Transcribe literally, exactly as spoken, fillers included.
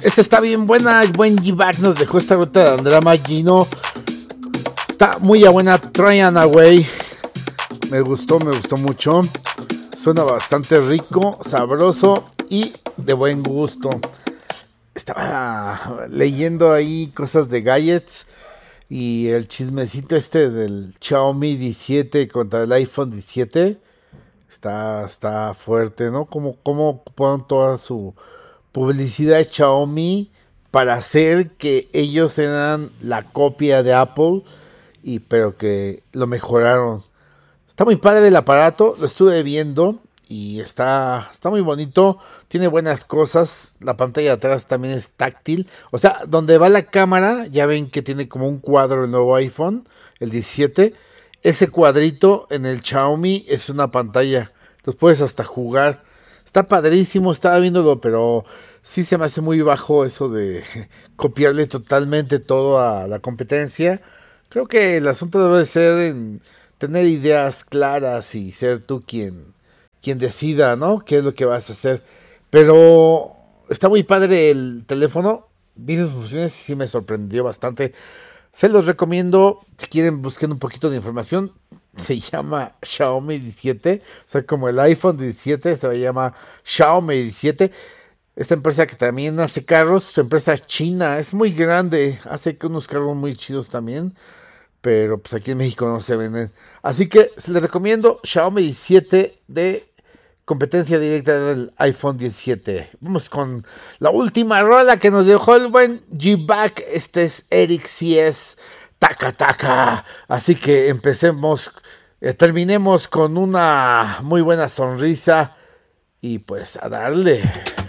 Esta está bien buena. El buen G-Back nos dejó esta ruta de Andrea Magino. Está muy a buena. Tryon Away. Me gustó, me gustó mucho. Suena bastante rico, sabroso y de buen gusto. Estaba leyendo ahí cosas de gadgets y el chismecito este del Xiaomi diecisiete contra el iPhone diecisiete está, está fuerte, ¿no? Como, como ocuparon toda su publicidad de Xiaomi para hacer que ellos eran la copia de Apple, y pero que lo mejoraron. Está muy padre el aparato, lo estuve viendo y está, está muy bonito, tiene buenas cosas. La pantalla de atrás también es táctil, o sea, donde va la cámara, ya ven que tiene como un cuadro el nuevo iPhone, el diecisiete, ese cuadrito en el Xiaomi es una pantalla, entonces puedes hasta jugar. Está padrísimo, estaba viéndolo, pero sí se me hace muy bajo eso de copiarle totalmente todo a la competencia. Creo que el asunto debe ser en tener ideas claras y ser tú quien, quien decida, ¿no? ¿Qué es lo que vas a hacer? Pero está muy padre el teléfono. Vi sus funciones y sí me sorprendió bastante. Se los recomiendo. Si quieren, busquen un poquito de información. Se llama Xiaomi diecisiete. O sea, como el iPhone diecisiete, se llama Xiaomi diecisiete. Esta empresa que también hace carros, su empresa es china, es muy grande. Hace unos carros muy chidos también, pero pues aquí en México no se venden. Así que les recomiendo Xiaomi diecisiete de competencia directa del iPhone diecisiete. Vamos con la última rola que nos dejó el buen G-Back. Este es Eric C S Taca Taca. Así que empecemos, eh, terminemos con una muy buena sonrisa y pues a darle.